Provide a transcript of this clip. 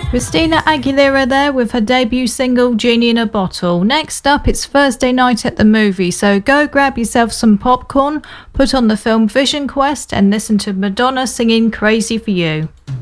Christina Aguilera there with her debut single Genie in a Bottle. Next up, it's Thursday night at the movie, so go grab yourself some popcorn, put on the film Vision Quest and listen to Madonna singing Crazy for You.